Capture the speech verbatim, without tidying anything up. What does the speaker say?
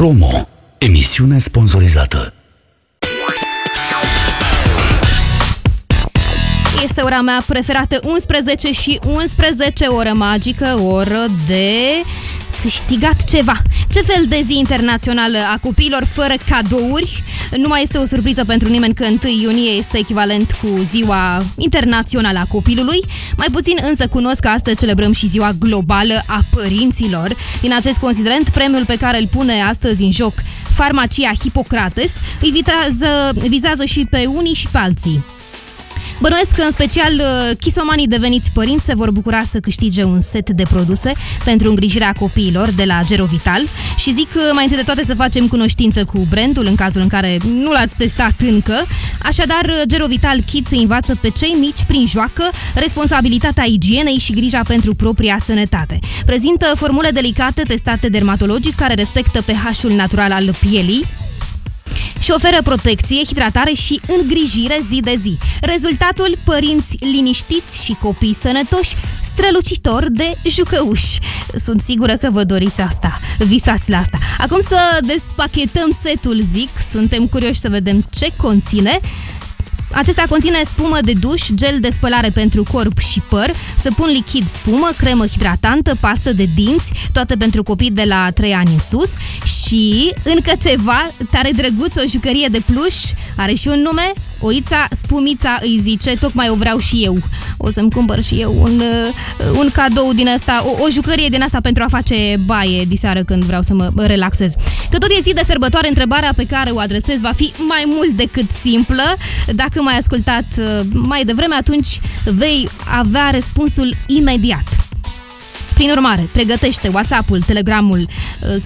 Promo. Emisiune sponsorizată. Este ora mea preferată, unsprezece și unsprezece, oră magică, oră de câștigat ceva. Ce fel de zi internațională a copiilor fără cadouri? Nu mai este o surpriză pentru nimeni că întâi iunie este echivalent cu Ziua Internațională a Copilului. Mai puțin însă cunosc că astăzi celebrăm și Ziua Globală a Părinților. Din acest considerent, premiul pe care îl pune astăzi în joc Farmacia Hippocrates îi vizează, vizează și pe unii și pe alții. Bănuiesc că în special chisomanii deveniți părinți se vor bucura să câștige un set de produse pentru îngrijirea copiilor de la Gerovital și zic mai întâi de toate să facem cunoștință cu brandul în cazul în care nu l-ați testat încă. Așadar, Gerovital Kids îi învață pe cei mici prin joacă responsabilitatea igienei și grija pentru propria sănătate. Prezintă formule delicate testate dermatologic care respectă pH-ul natural al pielii și oferă protecție, hidratare și îngrijire zi de zi. Rezultatul: părinți liniștiți și copii sănătoși, strălucitori de jucăuși. Sunt sigură că vă doriți asta, visați la asta. Acum să despachetăm setul, zic. Suntem curioși să vedem ce conține. Acesta conține spumă de duș, gel de spălare pentru corp și păr, săpun lichid spumă, cremă hidratantă, pastă de dinți, toate pentru copii de la trei ani în sus și încă ceva tare drăguț, o jucărie de pluș, are și un nume, Oița Spumița îi zice, tocmai o vreau și eu. O să-mi cumpăr și eu un, un cadou din asta, o, o jucărie din asta pentru a face baie diseară când vreau să mă relaxez. Că tot e zi de sărbătoare, întrebarea pe care o adresez va fi mai mult decât simplă. Dacă m-ai ascultat mai devreme, atunci vei avea răspunsul imediat. Prin urmare, pregătește WhatsApp-ul, Telegramul